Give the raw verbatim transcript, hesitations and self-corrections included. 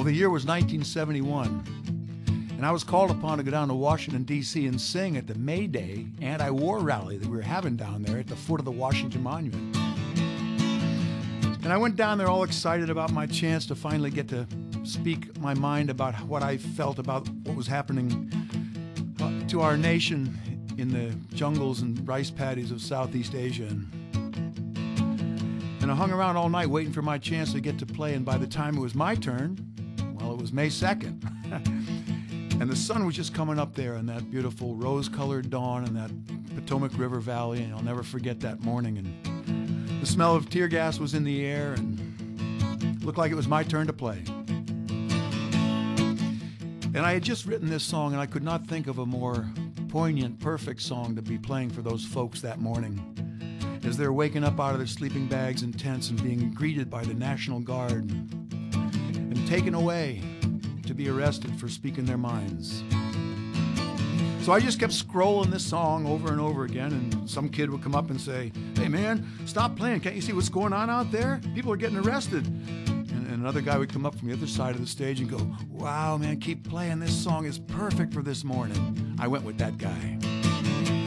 the year was nineteen seventy-one, and I was called upon to go down to Washington, D C and sing at the May Day anti-war rally that we were having down there at the foot of the Washington Monument. And I went down there all excited about my chance to finally get to speak my mind about what I felt about what was happening uh, to our nation in the jungles and rice paddies of Southeast Asia. And, and I hung around all night waiting for my chance to get to play, and by the time it was my turn, well, it was May second. And the sun was just coming up there in that beautiful rose-colored dawn in that Potomac River Valley, and I'll never forget that morning. And the smell of tear gas was in the air, and it looked like it was my turn to play. And I had just written this song, and I could not think of a more poignant, perfect song to be playing for those folks that morning as they're waking up out of their sleeping bags and tents and being greeted by the National Guard and taken away to be arrested for speaking their minds. So I just kept scrolling this song over and over again, and some kid would come up and say, "Hey man, stop playing. Can't you see what's going on out there? People are getting arrested." And, and another guy would come up from the other side of the stage and go, "Wow man, keep playing. This song is perfect for this morning." I went with that guy.